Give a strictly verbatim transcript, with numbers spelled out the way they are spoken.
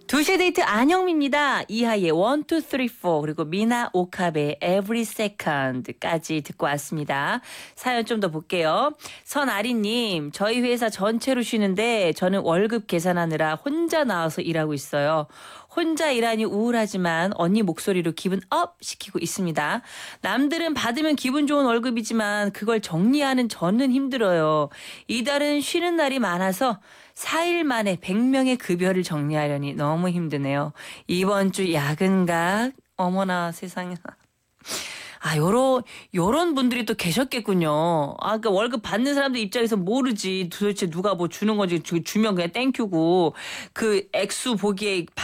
두 시에 데이트 안영미입니다. 이하이의 원, 투, 쓰리, 포 그리고 미나 오카베의 Every Second까지 듣고 왔습니다. 사연 좀 더 볼게요. 선아리님, 저희 회사 전체로 쉬는데 저는 월급 계산하느라 혼자 나와서 일하고 있어요. 혼자 일하니 우울하지만 언니 목소리로 기분 업 시키고 있습니다. 남들은 받으면 기분 좋은 월급이지만 그걸 정리하는 저는 힘들어요. 이달은 쉬는 날이 많아서 사 일 만에 백 명의 급여를 정리하려니 너무 힘드네요. 이번 주 야근각. 어머나 세상에. 아, 요런, 요런 분들이 또 계셨겠군요. 아, 그 월급 받는 사람들 입장에서 모르지. 도대체 누가 뭐 주는 건지 주- 주면 그냥 땡큐고, 그 액수 보기에